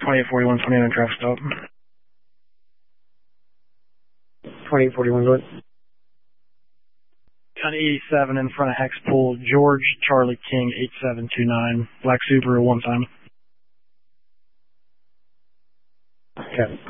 2841, 29 traffic stop. 2841, go ahead. On 87 in front of Hex Pool, George Charlie King 8729, black Subaru, one time. Okay.